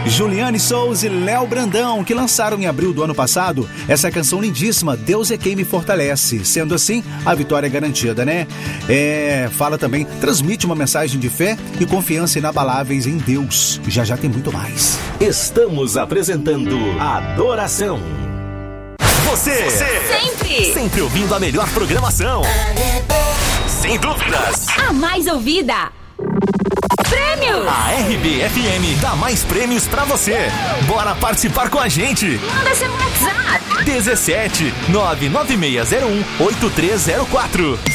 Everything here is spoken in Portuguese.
Juliane Souza e Léo Brandão, que lançaram em abril do ano passado essa canção lindíssima, Deus é quem me fortalece. Sendo assim, a vitória é garantida, né? Fala também, transmite uma mensagem de fé e confiança inabaláveis em Deus. Já já tem muito mais. Estamos apresentando Adoração. Você sempre ouvindo a melhor programação. Sem dúvidas. A mais ouvida. Prêmios! A RBFM dá mais prêmios pra você. Bora participar com a gente. Manda seu WhatsApp. 17 99601 8304.